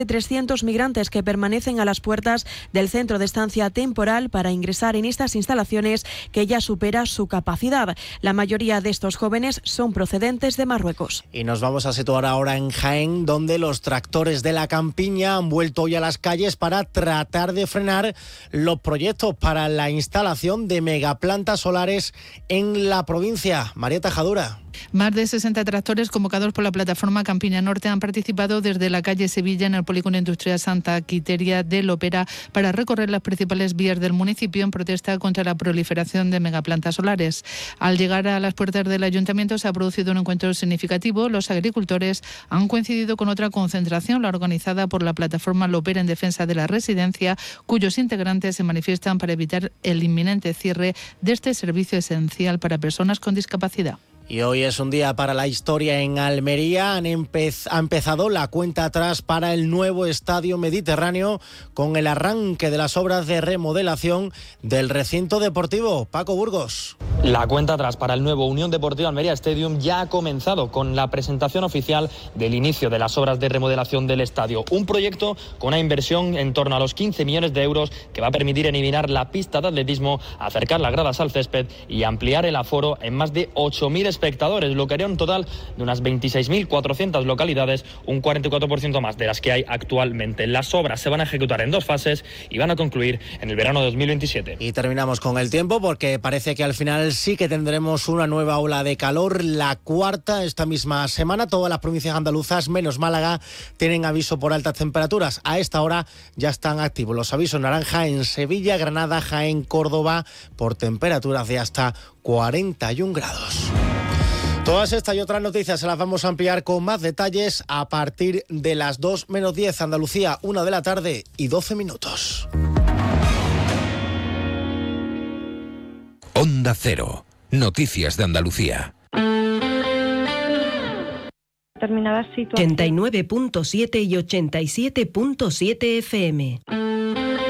300 migrantes que permanecen a las puertas del centro de estancia temporal para ingresar en estas instalaciones que ya supera su capacidad. La mayoría de estos jóvenes son procedentes de Marruecos. Y nos vamos a situar ahora en Jaén, donde los tractores de la campiña han vuelto hoy a las calles para tratar de frenar los proyectos para la instalación de megaplantas solares en la provincia. María Tajadura. Más de 60 tractores convocados por la plataforma Campiña Norte han participado desde la calle Sevilla en el Polígono Industrial Santa Quiteria de Lopera para recorrer las principales vías del municipio en protesta contra la proliferación de megaplantas solares. Al llegar a las puertas del ayuntamiento se ha producido un encuentro significativo. Los agricultores han coincidido con otra concentración, la organizada por la plataforma Lopera en defensa de la residencia, cuyos integrantes se manifiestan para evitar el inminente cierre de este servicio esencial para personas con discapacidad. Y hoy es un día para la historia en Almería. Ha empezado la cuenta atrás para el nuevo Estadio Mediterráneo con el arranque de las obras de remodelación del recinto deportivo. Paco Burgos. La cuenta atrás para el nuevo Unión Deportiva Almería Stadium ya ha comenzado con la presentación oficial del inicio de las obras de remodelación del estadio. Un proyecto con una inversión en torno a los 15 millones de euros que va a permitir eliminar la pista de atletismo, acercar las gradas al césped y ampliar el aforo en más de 8.000 espectadores, lo que haría un total de unas 26.400 localidades, un 44% más de las que hay actualmente. Las obras se van a ejecutar en 2 fases y van a concluir en el verano de 2027. Y terminamos con el tiempo porque parece que al final sí que tendremos una nueva ola de calor, la cuarta esta misma semana. Todas las provincias andaluzas, menos Málaga, tienen aviso por altas temperaturas. A esta hora ya están activos los avisos naranja en Sevilla, Granada, Jaén, Córdoba, por temperaturas de hasta 41 grados. Todas estas y otras noticias se las vamos a ampliar con más detalles a partir de las 2 menos 10, Andalucía, 1 de la tarde y 12 minutos. Onda Cero, noticias de Andalucía. 89.7 y 87.7 FM.